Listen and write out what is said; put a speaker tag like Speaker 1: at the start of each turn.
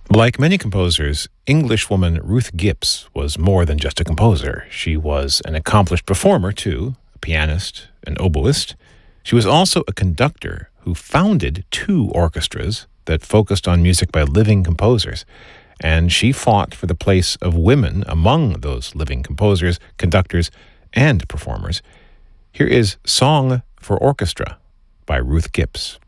Speaker 1: Like many composers, Englishwoman Ruth Gibbs was more than just a composer. She was an accomplished performer, too, a pianist, an oboist. She was also a conductor who founded two orchestras that focused on music by living composers. And she fought for the place of women among those living composers, conductors, and performers. Here is Song for Orchestra by Ruth Gibbs.